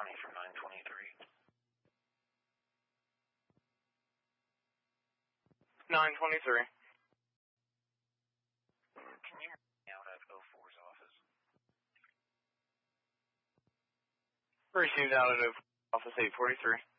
County from 923. 923. Can you hear me out of 04's office? Received out of office 843.